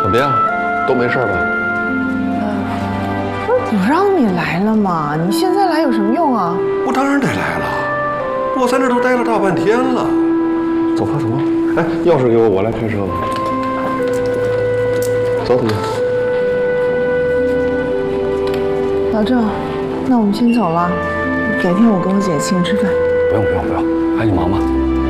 怎么样？都没事吧？ 不让你来了吗？你现在来有什么用啊？ 我当然得来了，我在这都待了大半天了。走吧，走吧。哎，钥匙给我，我来开车吧。走，同学。 老郑，那我们先走了，改天我跟我姐请你吃饭。 不用，还你忙吗？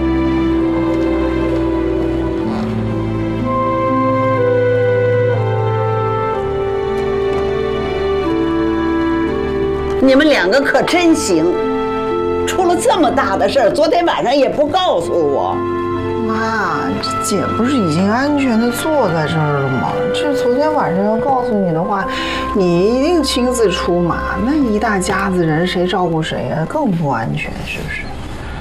你们两个可真行，出了这么大的事儿，昨天晚上也不告诉我。 妈，这姐不是已经安全的坐在这儿了吗？这昨天晚上要告诉你的话，你一定亲自出马，那一大家子人谁照顾谁啊？更不安全，是不是？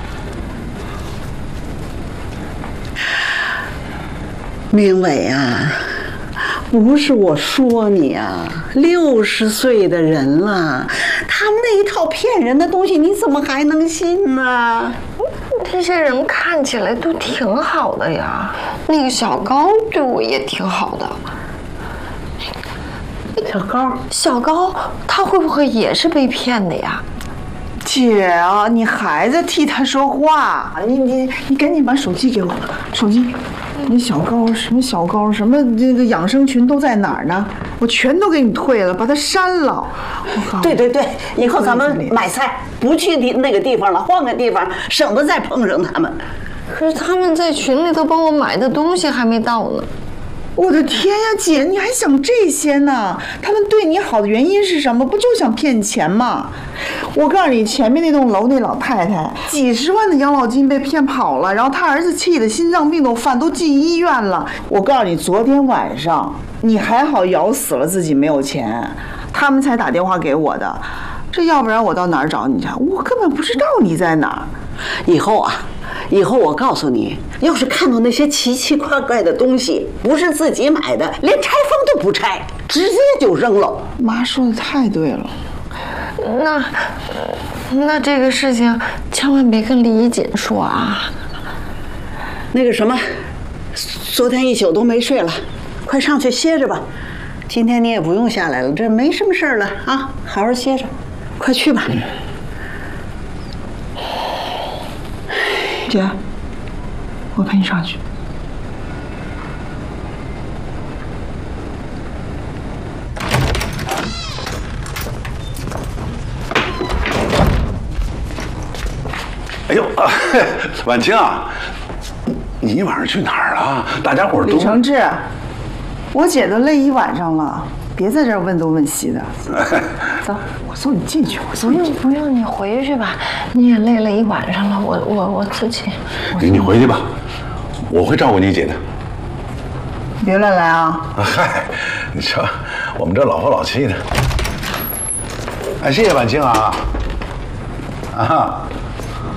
明伟啊，不是我说你啊，60岁的人了，他们那一套骗人的东西，你怎么还能信呢？ 这些人看起来都挺好的呀，那个小高对我也挺好的。小高，他会不会也是被骗的呀？ 姐啊，你还在替他说话？你赶紧把手机给我，手机。你小高什么小高什么这个养生群都在哪儿呢？我全都给你退了，把它删了。 对，以后咱们买菜不去那个地方了，换个地方，省得再碰上他们。 可是他们在群里头帮我买的东西还没到呢。 我的天呀，姐，你还想这些呢？他们对你好的原因是什么？不就想骗钱吗？我告诉你，前面那栋楼那老太太几十万的养老金被骗跑了，然后她儿子气得心脏病都犯，都进医院了。我告诉你，昨天晚上你还好咬死了自己没有钱，他们才打电话给我的。这要不然我到哪儿找你去？我根本不知道你在哪儿。 以后我告诉你，要是看到那些奇奇怪怪的东西，不是自己买的，连拆封都不拆，直接就扔了。 妈说的太对了。 那这个事情千万别跟李一锦说啊。 那个什么，昨天一宿都没睡了，快上去歇着吧。今天你也不用下来了，这没什么事儿了啊，好好歇着，快去吧。 姐，我陪你上去。 哎呦，婉清啊，你晚上去哪儿了？大家伙都…… 李承志，我姐都累一晚上了，别在这儿问东问西的。走，我送你进去。 不用，你回去吧，你也累了一晚上了，我自己。 你回去吧，我会照顾你姐的。 别乱来啊！ 嗨，你瞧，我们这老夫老妻的。哎，谢谢婉清啊。啊。